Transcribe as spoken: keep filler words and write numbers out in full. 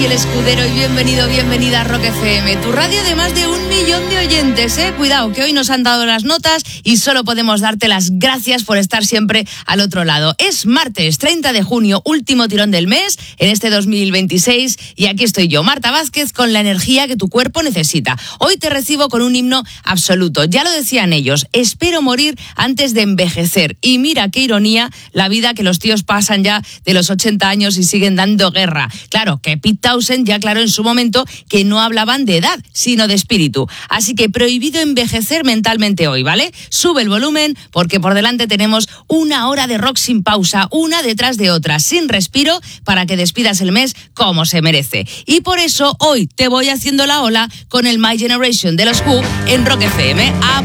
fiel escudero, y bienvenido, bienvenida a Rock F M, tu radio de más de un millón de oyentes, ¿eh? Cuidado, que hoy nos han dado las notas y solo podemos darte las gracias por estar siempre al otro lado. Es martes treinta de junio, último tirón del mes, en este dos mil veintiséis, y aquí estoy yo, Marta Vázquez, con la energía que tu cuerpo necesita. Hoy te recibo con un himno absoluto. Ya lo decían ellos, espero morir antes de envejecer. Y mira qué ironía la vida, que los tíos pasan ya de los ochenta años y siguen dando guerra. Claro, que Pete Townshend ya aclaró en su momento que no hablaban de edad, sino de espíritu. Así que prohibido envejecer mentalmente hoy, ¿vale? Sube el volumen, porque por delante tenemos una hora de rock sin pausa, una detrás de otra, sin respiro, para que despidas el mes como se merece. Y por eso hoy te voy haciendo la ola con el My Generation de los Who en Rock F M.